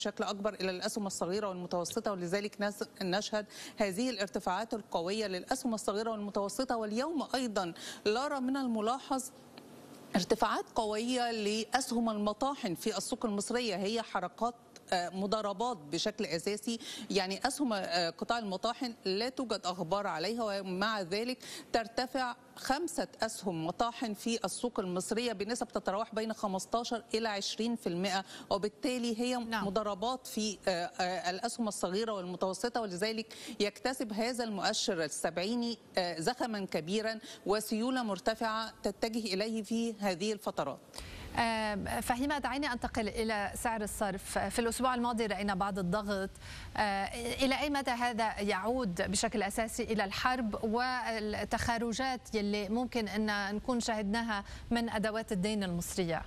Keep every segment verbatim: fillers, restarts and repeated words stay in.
بشكل أكبر إلى الأسهم الصغيرة والمتوسطة، ولذلك نشهد هذه الارتفاعات القوية للأسهم الصغيرة والمتوسطة. واليوم أيضا لارا من الملاحظ ارتفاعات قوية لأسهم المطاحن في السوق المصرية، هي حركات مضاربات بشكل أساسي. يعني أسهم قطاع المطاحن لا توجد أخبار عليها، ومع ذلك ترتفع خمسة أسهم مطاحن في السوق المصرية بنسب تتراوح بين خمسة عشر إلى عشرين بالمئة، وبالتالي هي نعم. مضاربات في الأسهم الصغيرة والمتوسطة، ولذلك يكتسب هذا المؤشر السبعيني زخما كبيرا وسيولة مرتفعة تتجه إليه في هذه الفترات. فهيمة، دعيني أنتقل إلى سعر الصرف. في الأسبوع الماضي رأينا بعض الضغط، إلى أي مدى هذا يعود بشكل أساسي إلى الحرب والتخارجات يلي ممكن أن نكون شاهدناها من أدوات الدين المصرية؟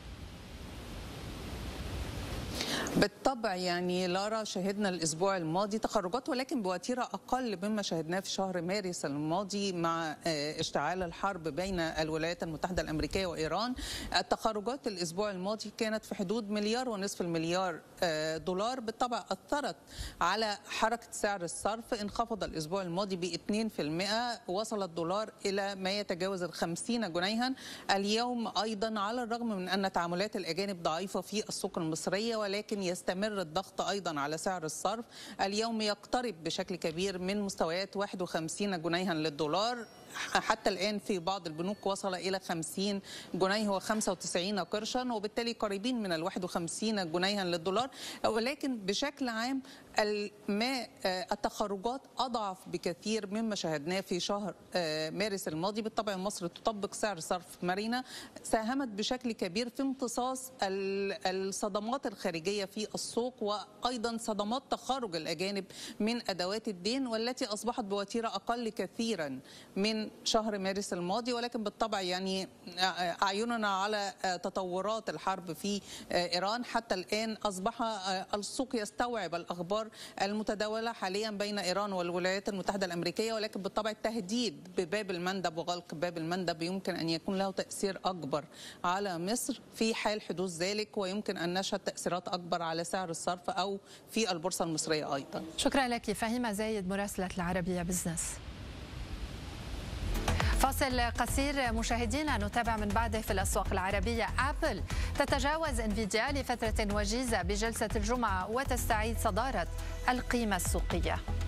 بالطبع يعني لارا شهدنا الأسبوع الماضي تخرجات، ولكن بوتيرة أقل مما شهدناه في شهر مارس الماضي مع اشتعال الحرب بين الولايات المتحدة الأمريكية وإيران. التخرجات الأسبوع الماضي كانت في حدود مليار ونصف المليار دولار، بالطبع أثرت على حركة سعر الصرف. انخفض الأسبوع الماضي ب اثنين بالمئة، وصل الدولار إلى ما يتجاوز الخمسين جنيها اليوم. أيضا على الرغم من أن تعاملات الأجانب ضعيفة في السوق المصرية، ولكن يستمر الضغط أيضا على سعر الصرف. اليوم يقترب بشكل كبير من مستويات واحد وخمسين جنيها للدولار، حتى الآن في بعض البنوك وصل إلى خمسين جنيه وخمسة وتسعين قرشا، وبالتالي قريبين من ال واحد وخمسين جنيها للدولار. ولكن بشكل عام ما التخرجات أضعف بكثير مما شاهدناه في شهر مارس الماضي. بالطبع مصر تطبق سعر صرف مرنة ساهمت بشكل كبير في امتصاص الصدمات الخارجية في السوق، وأيضا صدمات تخارج الأجانب من أدوات الدين، والتي أصبحت بوتيرة أقل كثيرا من شهر مارس الماضي. ولكن بالطبع يعني أعيننا على تطورات الحرب في إيران. حتى الآن أصبح السوق يستوعب الأخبار المتداولة حاليا بين إيران والولايات المتحدة الأمريكية، ولكن بالطبع التهديد بباب المندب وغلق باب المندب يمكن أن يكون له تأثير أكبر على مصر في حال حدوث ذلك، ويمكن أن نشهد تأثيرات أكبر على سعر الصرف أو في البورصة المصرية أيضا. شكرا لك فهيمة زايد، مراسلة العربية بزنس. فاصل قصير مشاهدينا نتابع من بعده في الأسواق العربية. أبل تتجاوز انفيديا لفترة وجيزة بجلسة الجمعة وتستعيد صدارة القيمة السوقية.